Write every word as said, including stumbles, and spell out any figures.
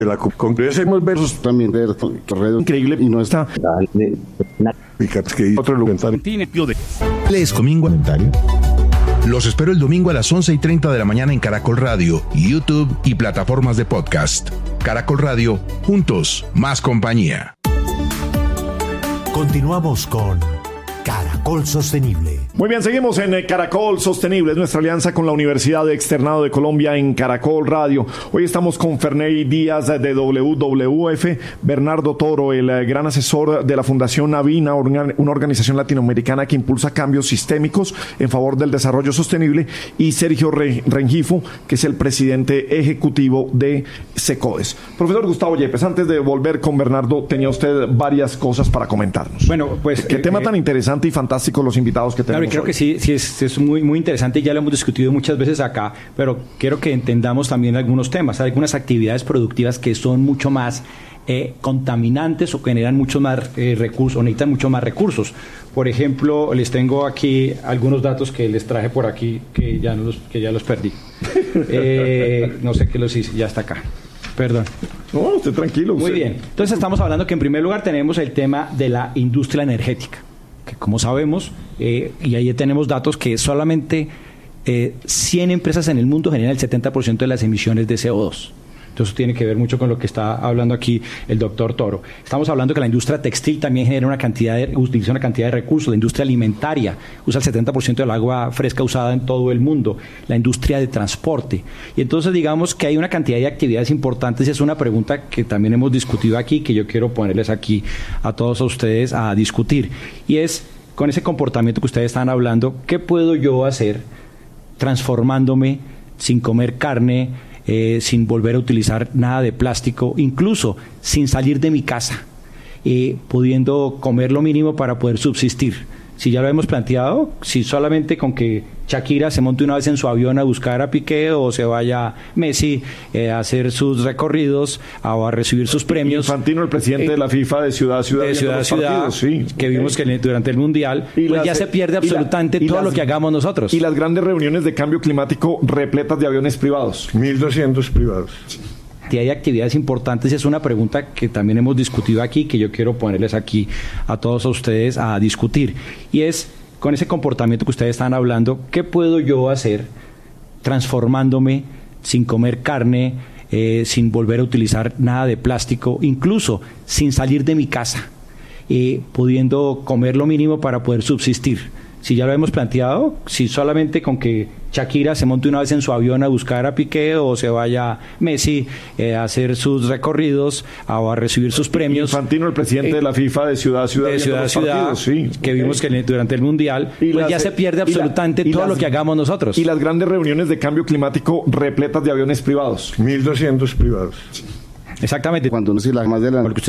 La concluimos versos también ver increíble y no está otro lugar. Les comingo comentario. Los espero el domingo a las once y treinta de la mañana en Caracol Radio, YouTube y plataformas de podcast. Caracol Radio, juntos, más compañía. Continuamos con Caracol Sostenible. Muy bien, seguimos en Caracol Sostenible, es nuestra alianza con la Universidad de Externado de Colombia en Caracol Radio. Hoy estamos con Ferney Díaz de W W F, Bernardo Toro, el gran asesor de la Fundación Navina, una organización latinoamericana que impulsa cambios sistémicos en favor del desarrollo sostenible, y Sergio Rengifo, que es el presidente ejecutivo de SECODES. Profesor Gustavo Yepes, antes de volver con Bernardo, tenía usted varias cosas para comentarnos. Bueno, pues... ¿Qué eh, tema eh, tan interesante y fantástico los invitados que tenemos? Claro, creo hoy. que sí, sí es, es muy, muy interesante y ya lo hemos discutido muchas veces acá, pero quiero que entendamos también algunos temas, algunas actividades productivas que son mucho más eh, contaminantes o que generan muchos más eh, recursos o necesitan mucho más recursos. Por ejemplo, les tengo aquí algunos datos que les traje por aquí que ya, no los, que ya los perdí. Eh, no sé qué los hice, ya está acá. Perdón. No, usted tranquilo. Muy usted. bien. Entonces estamos hablando que en primer lugar tenemos el tema de la industria energética, que como sabemos, eh, y ahí tenemos datos que solamente eh, cien empresas en el mundo generan el setenta por ciento de las emisiones de C O dos. Entonces tiene que ver mucho con lo que está hablando aquí el doctor Toro. Estamos hablando que la industria textil también genera una cantidad de, utiliza una cantidad de recursos. La industria alimentaria usa el setenta por ciento del agua fresca usada en todo el mundo. La industria de transporte. Y entonces digamos que hay una cantidad de actividades importantes y es una pregunta que también hemos discutido aquí, que yo quiero ponerles aquí a todos ustedes a discutir. Y es, con ese comportamiento que ustedes están hablando, ¿qué puedo yo hacer transformándome sin comer carne, Eh, sin volver a utilizar nada de plástico, incluso sin salir de mi casa, eh, pudiendo comer lo mínimo para poder subsistir? Si ya lo hemos planteado, si solamente con que Shakira se monte una vez en su avión a buscar a Piqué, o se vaya Messi eh, a hacer sus recorridos o a recibir sus premios. Infantino, el presidente eh, de la FIFA, de ciudad a ciudad, de ciudad a ciudad, partidos, sí. que vimos que durante el Mundial pues las, ya se pierde absolutamente la, todo las, lo que hagamos nosotros. Y las grandes reuniones de cambio climático repletas de aviones privados. mil doscientos privados. Y hay actividades importantes y es una pregunta que también hemos discutido aquí, que yo quiero ponerles aquí a todos ustedes a discutir, y es, con ese comportamiento que ustedes están hablando, ¿qué puedo yo hacer transformándome sin comer carne, eh, sin volver a utilizar nada de plástico, incluso sin salir de mi casa, eh, pudiendo comer lo mínimo para poder subsistir? Si ya lo hemos planteado, si solamente con que Shakira se monte una vez en su avión a buscar a Piqué, o se vaya Messi eh, a hacer sus recorridos o a recibir sus premios. Infantino, el presidente eh, de la FIFA, de ciudad a ciudad, de ciudad a ciudad, partidos, sí. que okay. vimos que durante el Mundial pues las, ya se pierde absolutamente la, todo las, lo que hagamos nosotros. Y las grandes reuniones de cambio climático repletas de aviones privados. mil doscientos privados. Exactamente. Cuando uno se la más de la